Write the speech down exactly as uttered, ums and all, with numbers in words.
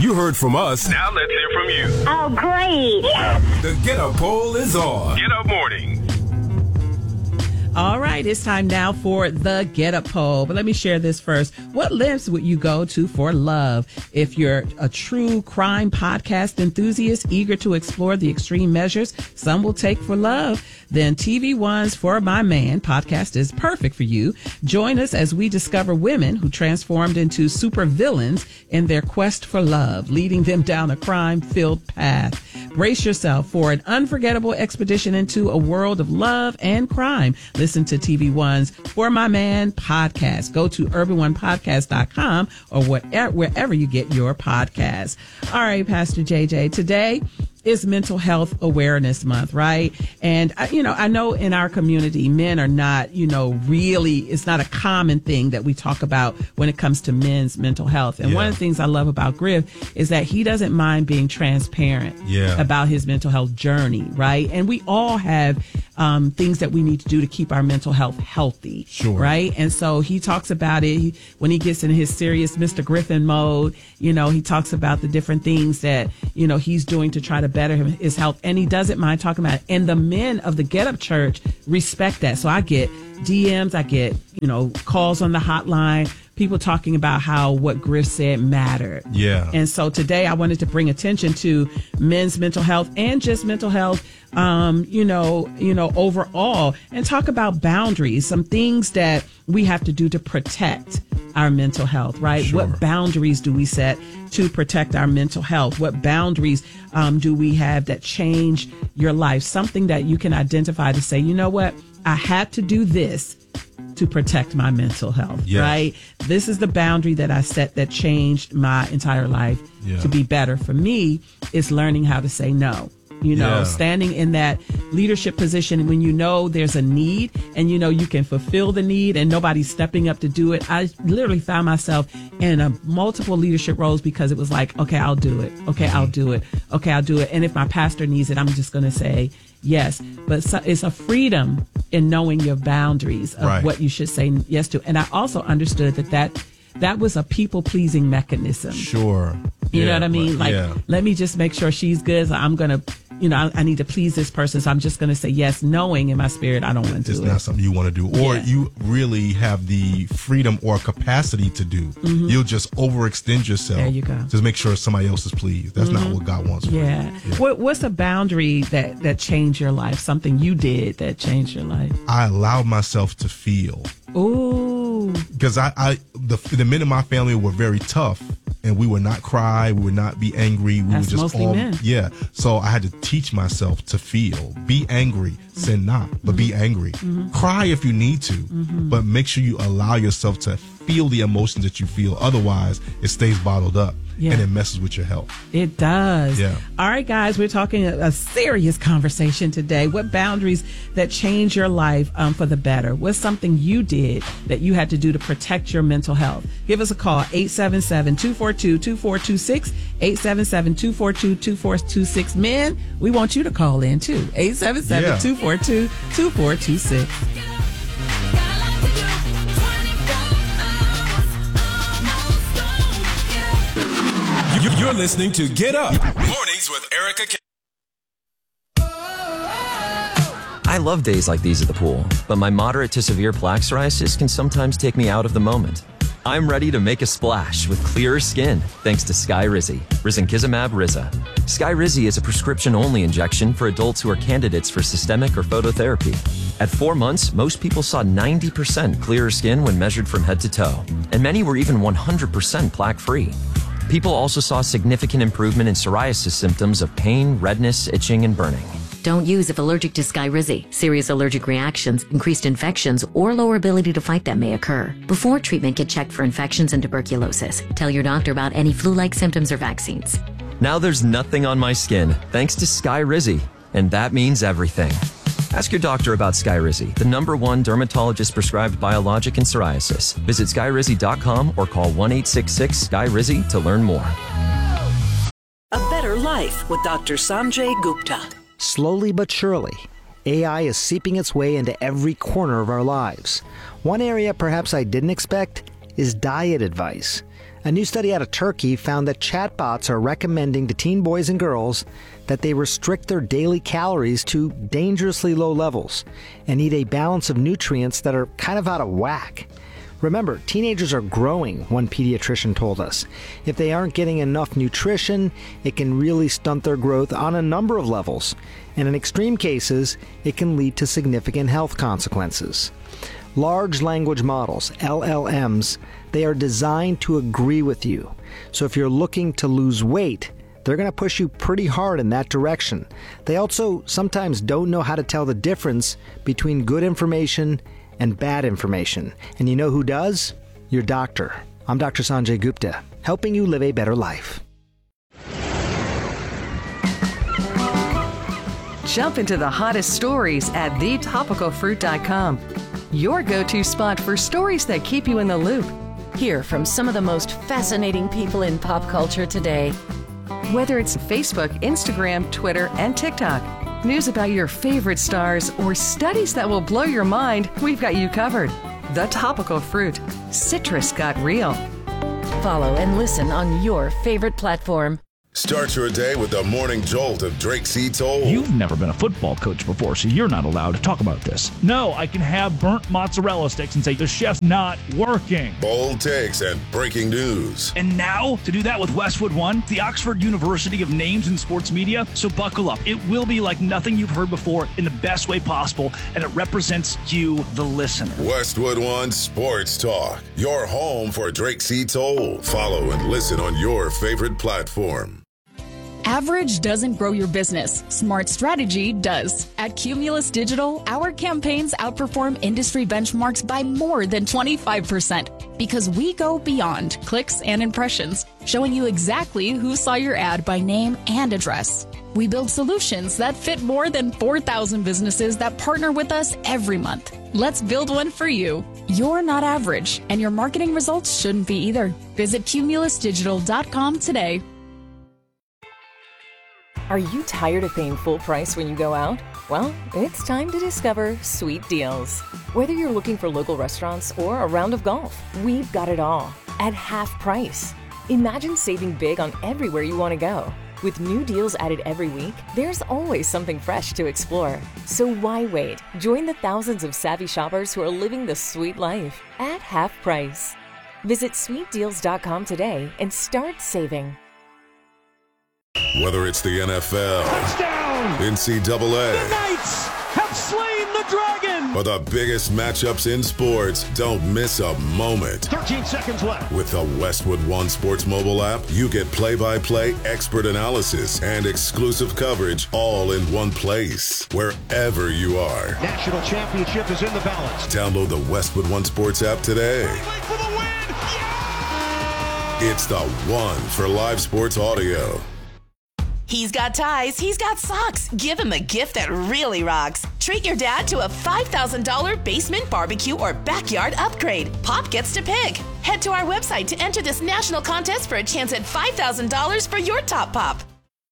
You heard from us. Now let's hear from you. Oh, great. The Get Up poll is on. Get Up Mornings. All right, it's time now for the Get Up poll. But let me share this first. What lengths would you go to for love? If you're a true crime podcast enthusiast eager to explore the extreme measures some will take for love, then T V One's For My Man podcast is perfect for you. Join us as we discover women who transformed into supervillains in their quest for love, leading them down a crime-filled path. Brace yourself for an unforgettable expedition into a world of love and crime. Listen to T V One's For My Man podcast. Go to urban one podcast dot com or whatever, wherever you get your podcasts. All right, Pastor J J, today is Mental Health Awareness Month, right? And, you know, I know in our community, men are not, you know, really, it's not a common thing that we talk about when it comes to men's mental health. And yeah. one of the things I love about Griff is that he doesn't mind being transparent yeah. about his mental health journey, right? And we all have um, things that we need to do to keep our mental health healthy, sure. right? And so he talks about it he, when he gets in his serious Mister Griffin mode. You know, he talks about the different things that, you know, he's doing to try to better his health, and he doesn't mind talking about it. And the men of the Get Up Church respect that. So I get D Ms, I get, you know, calls on the hotline, people talking about how what Griff said mattered. Yeah. And so today I wanted to bring attention to men's mental health and just mental health, um, you know, you know, overall, and talk about boundaries, some things that we have to do to protect our mental health, right? Sure. What boundaries do we set to protect our mental health? What boundaries um, do we have that change your life? Something that you can identify to say, you know what? I had to do this to protect my mental health, yes. right? This is the boundary that I set that changed my entire life yeah. to be better. For me, it's learning how to say no. You know, yeah. standing in that leadership position when you know there's a need and you know you can fulfill the need and nobody's stepping up to do it. I literally found myself in a multiple leadership roles because it was like, okay, I'll do it. Okay, I'll do it. Okay, I'll do it. And if my pastor needs it, I'm just going to say yes. But so, it's a freedom in knowing your boundaries of right. what you should say yes to. And I also understood that that, that was a people-pleasing mechanism. Sure. You yeah, know what I mean? right. Like, yeah. let me just make sure she's good. So I'm going to, you know, I, I need to please this person. So I'm just going to say yes, knowing in my spirit I don't want to do it's it. It's not something you want to do. Or yeah. you really have the freedom or capacity to do. Mm-hmm. You'll just overextend yourself. There you go. Just make sure somebody else is pleased. That's mm-hmm. not what God wants for yeah. you. Yeah. What, what's a boundary that, that changed your life? Something you did that changed your life? I allowed myself to feel. Ooh. Because I, I the, the men in my family were very tough. And we would not cry. We would not be angry. We That's would just mostly all, men. Yeah. So I had to teach myself to feel. Be angry. Sin not, but mm-hmm. be angry. Mm-hmm. Cry if you need to, mm-hmm. but make sure you allow yourself to feel the emotions that you feel. Otherwise, it stays bottled up. Yeah. And it messes with your health. It does. Yeah. All right, guys, we're talking a, a serious conversation today. What boundaries that change your life um, for the better? What's something you did that you had to do to protect your mental health? Give us a call, eight seven seven, two four two, two four two six, eight seven seven, two four two, two four two six. Men, we want you to call in too, eight seven seven, two four two, two four two six. You're listening to Get Up Mornings with Erica K. I love days like these at the pool, but my moderate to severe plaque psoriasis can sometimes take me out of the moment. I'm ready to make a splash with clearer skin thanks to Skyrizi, risankizumab Riza. Skyrizi is a prescription-only injection for adults who are candidates for systemic or phototherapy. At four months, most people saw ninety percent clearer skin when measured from head to toe, and many were even one hundred percent plaque-free. People also saw significant improvement in psoriasis symptoms of pain, redness, itching, and burning. Don't use if allergic to Skyrizi. Serious allergic reactions, increased infections, or lower ability to fight them may occur. Before treatment, get checked for infections and tuberculosis. Tell your doctor about any flu-like symptoms or vaccines. Now there's nothing on my skin thanks to Skyrizi, and that means everything. Ask your doctor about Skyrizi, the number one dermatologist-prescribed biologic in psoriasis. Visit skyrizi dot com or call one eight six six, S K Y Rizi to learn more. A Better Life with Doctor Sanjay Gupta. Slowly but surely, A I is seeping its way into every corner of our lives. One area perhaps I didn't expect is diet advice. A new study out of Turkey found that chatbots are recommending to teen boys and girls that they restrict their daily calories to dangerously low levels and eat a balance of nutrients that are kind of out of whack. Remember, teenagers are growing, one pediatrician told us. If they aren't getting enough nutrition, it can really stunt their growth on a number of levels. And in extreme cases, it can lead to significant health consequences. Large language models, L L Ms, they are designed to agree with you. So if you're looking to lose weight, they're going to push you pretty hard in that direction. They also sometimes don't know how to tell the difference between good information and bad information. And you know who does? Your doctor. I'm Doctor Sanjay Gupta, helping you live a better life. Jump into the hottest stories at the topical fruit dot com. Your go-to spot for stories that keep you in the loop. Hear from some of the most fascinating people in pop culture today. Whether it's Facebook, Instagram, Twitter, and TikTok, news about your favorite stars, or studies that will blow your mind, we've got you covered. The Topical Fruit. Citrus got real. Follow and listen on your favorite platform. Start your day with the morning jolt of Drake C. Toll. You've never been a football coach before, so you're not allowed to talk about this. No, I can have burnt mozzarella sticks and say the chef's not working. Bold takes and breaking news. And now, to do that with Westwood One, the Oxford University of Names in Sports Media. So buckle up. It will be like nothing you've heard before in the best way possible, and it represents you, the listener. Westwood One Sports Talk. Your home for Drake C. Toll. Follow and listen on your favorite platform. Average doesn't grow your business. Smart strategy does. At Cumulus Digital, our campaigns outperform industry benchmarks by more than twenty-five percent because we go beyond clicks and impressions, showing you exactly who saw your ad by name and address. We build solutions that fit more than four thousand businesses that partner with us every month. Let's build one for you. You're not average, and your marketing results shouldn't be either. Visit cumulus digital dot com today. Are you tired of paying full price when you go out? Well, it's time to discover Sweet Deals. Whether you're looking for local restaurants or a round of golf, we've got it all at half price. Imagine saving big on everywhere you want to go. With new deals added every week, there's always something fresh to explore. So why wait? Join the thousands of savvy shoppers who are living the sweet life at half price. Visit sweet deals dot com today and start saving. Whether it's the N F L, Touchdown! N C double A, the Knights have slain the dragon! Or the biggest matchups in sports, don't miss a moment. thirteen seconds left. With the Westwood One Sports mobile app, you get play-by-play expert analysis and exclusive coverage all in one place, wherever you are. National championship is in the balance. Download the Westwood One Sports app today. For the win! Yeah! It's the one for live sports audio. He's got ties, he's got socks. Give him a gift that really rocks. Treat your dad to a five thousand dollars basement, barbecue, or backyard upgrade. Pop gets to pick. Head to our website to enter this national contest for a chance at five thousand dollars for your top pop.